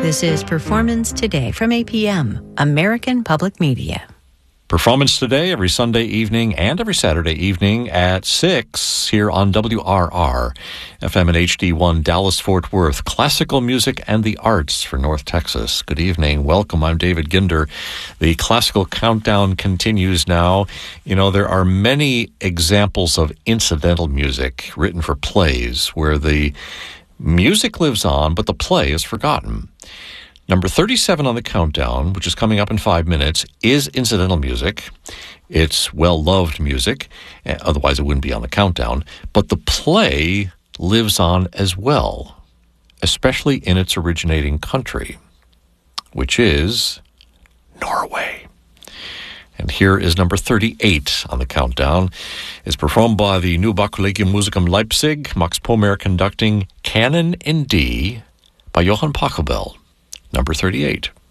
This is Performance Today from APM, American Public Media. Performance Today every Sunday evening and every Saturday evening at 6 here on WRR, FM and HD1, Dallas-Fort Worth. Classical music and the arts for North Texas. Good evening. Welcome. I'm David Ginder. The classical countdown continues now. You know, there are many examples of incidental music written for plays where the music lives on, but the play is forgotten. Number 37 on the countdown, which is coming up in 5 minutes, is incidental music. It's well-loved music, otherwise it wouldn't be on the countdown. But the play lives on as well, especially in its originating country, which is Norway. And here is number 38 on the countdown. It's performed by the Neubach Collegium Musicum Leipzig, Max Pomer conducting Canon in D by Johann Pachelbel. Number 38.